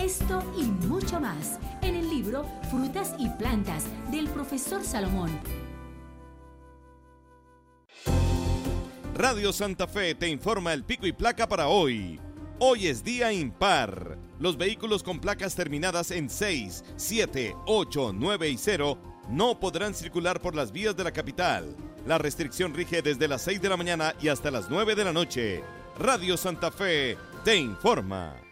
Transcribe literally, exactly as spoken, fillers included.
Esto y mucho más en el libro Frutas y Plantas del profesor Salomón. Radio Santa Fe te informa el pico y placa para hoy. Hoy es día impar. Los vehículos con placas terminadas en seis, siete, ocho, nueve y cero no podrán circular por las vías de la capital. La restricción rige desde las seis de la mañana y hasta las nueve de la noche. Radio Santa Fe te informa.